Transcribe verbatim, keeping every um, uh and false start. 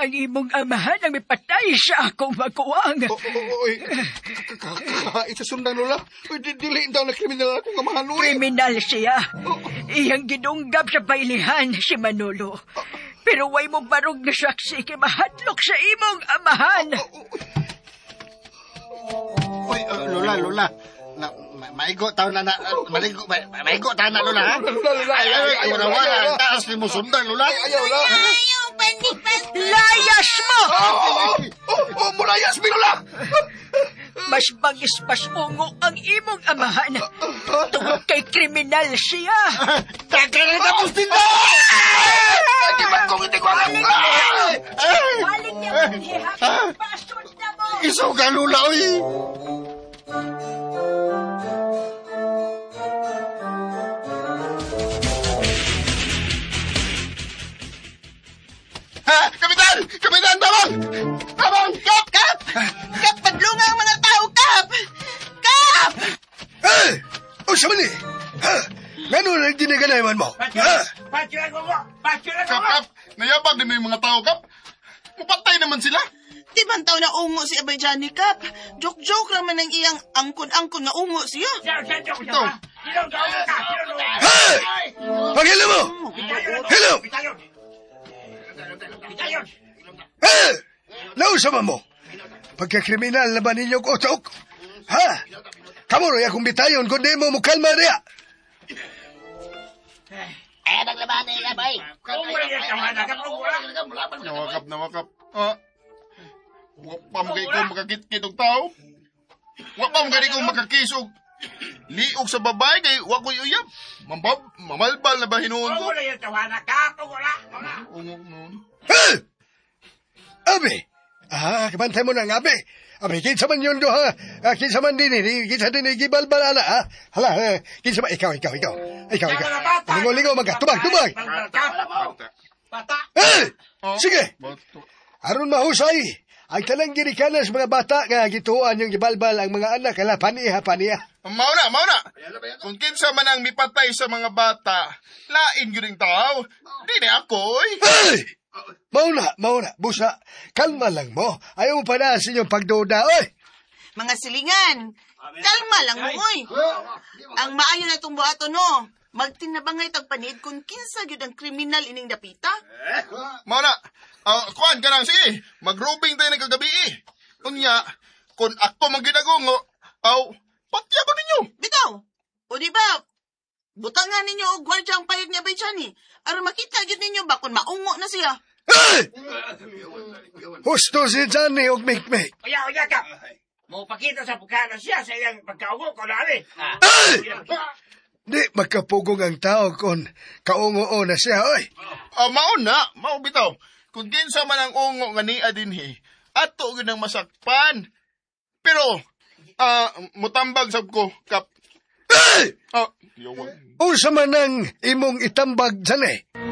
ang imong amahan ang mipatay sa akong makuwang. Oy, ito sundan, Lola. Dili daw na kriminal akong amahan, Lola. Kriminal siya. Iyang ginunggab sa bailihan si Manolo. Pero way mo barog na saksi kay mahadlok sa imong amahan. Uy, uh, Lola, Lola. Na, ma maigo tayo na na, uh, maligo, ma maigo tayo na, Lola, ha? Lola, Lola, ayaw, ayaw, ayaw, wala, ang taas ni mo sundan, Lola. Ayaw, Lola. Ayaw, pandipan. Layas mo! Oh, oh, oh, mulayas mi, Lola. Mas bangis pas ungo ang imong amahan. Tungkol kay kriminal siya. Kakaroon na po sinda! Di ba kung hindi ko alam? Balik niya mo, hihapin, pasod na mo! Isaw ka, Lola, uy! Ha? Kapitan! Kapitan, tabang! Tabang! Kap! Kap! Kap, padlunga ang mga tao, Kap! Kap! Eh! O sa mali! Ha? Ngano lang ginaganayaman mo? Ha? Pachulan ko mo! Pachulan ko Kap, mo! kap! Nayabag din yung mga tao, Kap! Mapatay naman sila! Di man tao na ungo si Abay Johnny, Kap. Joke-joke naman ang iyang angkon-angkon na ungo siya. Siya, siya, siya, Ito. siya. Ilaw daw ka! Ilaw daw ka! Hey! Pag-hilo mo! Hilo! Pitayon! Pitayon! Eh! Nausaman mo! Pagkakriminal na ba ninyong utok? Ha? Kamu rin akong bitayon kundi mo mukalma niya! Eh, naglaban na yung Abay. Kung wala yung kamana, kapag wala. Nawakap, nawakap. Ah. Wak pa mo kayo kung makakit-kit og tao. Wak pa mo kayo kung makakisog. Liog sa babae kay wak ko'y uyap. Mambab, mamalbal na ba hinuon Kung ko? wala yung tawana, kapag wala. Wala. Ungok noon. Eh! Abi! Ah, kabantay mo na nga, abi. Abi, kinsa man yun do, ha? Ah, kinsa man din, eh. Kinsa din, eh. Gibalbal, ala, ha? Hala, eh. Kinsa man, ikaw, ikaw, ikaw. Ikaw, ikaw. Lingo-lingo, magka. Tubag, tubag. Bata. Eh! Sige! Aron mahusay. Ang talang girikanas mga bata nga gituan yung gibalbal ang mga anak kala paniha paniha. Mauna, mauna. Kung kinsa man ang mipatay sa mga bata, lain gyud tao. Di na ako. Hey! Mauna, mauna. Busa, kalma lang mo. Ayaw mo pa na sa inyong pagduda, oy. Mga silingan, kalma lang mo, oy. Ang maayo na itong buhato, no. Magtinabangay tagpanid kung kinsa gyud ang kriminal ining dapita. Mauna, uh, kuhan ka lang, sige. Mag-roping tayo na kagabi eh. Kunya, kung ako maginagongo, aw, pati ako ninyo. Bitaw, o di ba, butangan ninyo og gwardya ang payag ni Abay Johnny. Aron makita gyud ninyo ba kung maungo na siya. Hey! Husto si Johnny og mikmik. Uya, uya, kap. Mo pakita sa pagkala siya sa iyang pagkaugo ko na rin. Hey! Di magkapugong ang tao kung kaungo-o na siya, oy. Ah, mauna, mao bitaw. Kung kinsa man ang ungo nga niya dinhi, ato gyud ang masakpan. Pero, ah, mutambag sab ko, kap. Hey! Ah, unsa man ang imong itambag dyan eh?